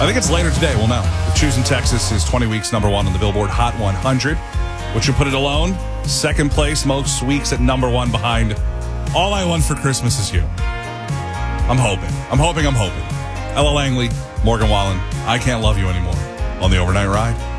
I think it's later today. We'll know. Choosing Texas is 20 weeks number one on the Billboard Hot 100, which would put it alone. Second place most weeks at number one behind All I Want for Christmas Is You. I'm hoping. Ella Langley, Morgan Wallen, I Can't Love You Anymore on the Overnight Ride.